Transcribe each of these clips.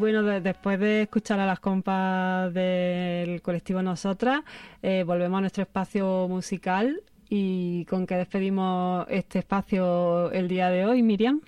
Bueno, después de escuchar a las compas del colectivo Nosotras, volvemos a nuestro espacio musical. ¿Y con qué despedimos este espacio el día de hoy, Miriam?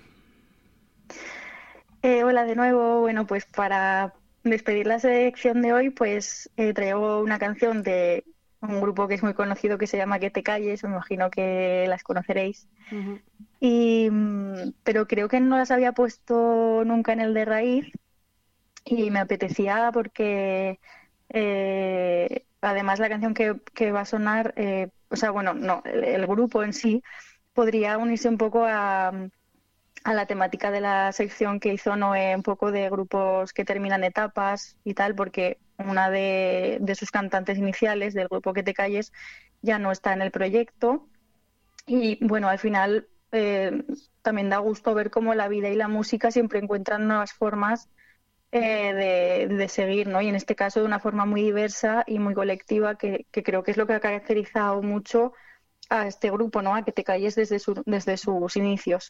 Hola de nuevo. Bueno, pues para despedir la sección de hoy, pues traigo una canción de un grupo que es muy conocido que se llama Que te calles, me imagino que las conoceréis. Ujú. Pero creo que no las había puesto nunca en el de raíz y me apetecía porque además la canción que va a sonar, o sea, bueno, no, el grupo en sí podría unirse un poco a la temática de la sección que hizo Noé, un poco de grupos que terminan etapas y tal, porque una de sus cantantes iniciales del grupo Que te calles ya no está en el proyecto. Y bueno, al final también da gusto ver cómo la vida y la música siempre encuentran nuevas formas de seguir, ¿no? Y en este caso de una forma muy diversa y muy colectiva, que creo que es lo que ha caracterizado mucho a este grupo, ¿no? A Que te calles desde sus inicios.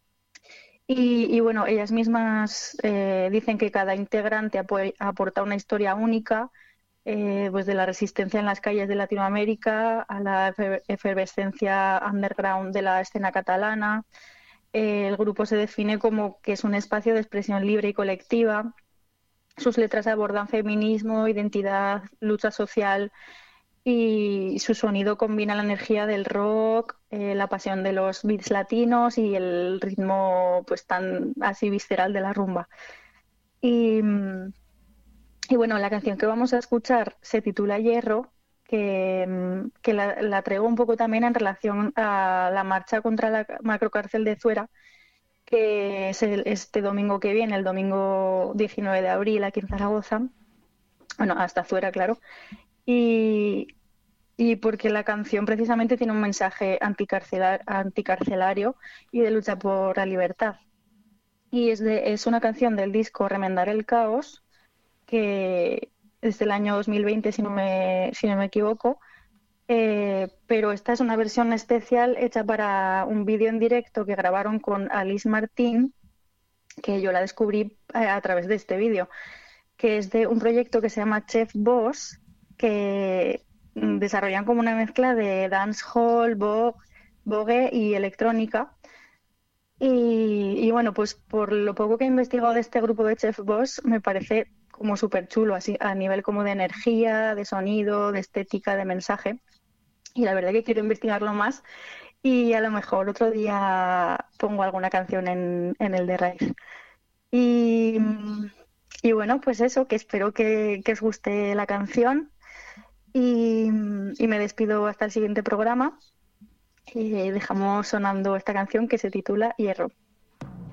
Y bueno, ellas mismas dicen que cada integrante aporta una historia única, pues de la resistencia en las calles de Latinoamérica a la efervescencia underground de la escena catalana. El grupo se define como que es un espacio de expresión libre y colectiva. Sus letras abordan feminismo, identidad, lucha social y su sonido combina la energía del rock, la pasión de los beats latinos y el ritmo pues tan así visceral de la rumba. Y, mm, y bueno, la canción que vamos a escuchar se titula Hierro, que la traigo un poco también en relación a la marcha contra la macrocárcel de Zuera, que es este domingo que viene, el domingo 19 de abril aquí en Zaragoza, bueno, hasta Zuera, claro. Y, y porque la canción precisamente tiene un mensaje anticarcelario y de lucha por la libertad. Y es una canción del disco Remendar el Caos, que es del año 2020, si no me equivoco, pero esta es una versión especial hecha para un vídeo en directo que grabaron con Alice Martín, que yo la descubrí a través de este vídeo, que es de un proyecto que se llama Chef Boss, que desarrollan como una mezcla de dancehall, vogue y electrónica. Y bueno, pues por lo poco que he investigado de este grupo de Chef Boss, me parece como súper chulo, así a nivel como de energía, de sonido, de estética, de mensaje. Y la verdad que quiero investigarlo más y a lo mejor otro día pongo alguna canción en el de raíz. Y, y bueno, pues eso, que espero que os guste la canción y me despido hasta el siguiente programa. Dejamos sonando esta canción que se titula Hierro.